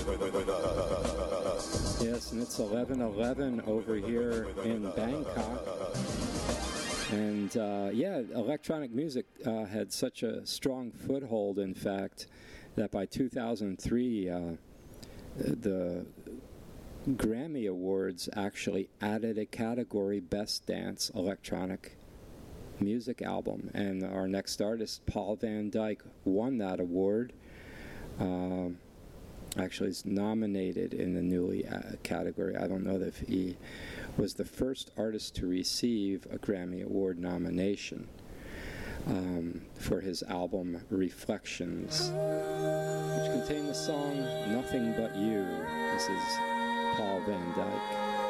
Yes, and it's 11:11 over here in Bangkok. And yeah, electronic music had such a strong foothold, in fact, that by 2003, the Grammy Awards actually added a category, Best Dance Electronic Music Album. And our next artist, Paul Van Dyk, won that award. Actually is nominated in the newly category. I don't know if he was the first artist to receive a Grammy Award nomination for his album Reflections, which contained the song Nothing But You. This is Paul Van Dyk.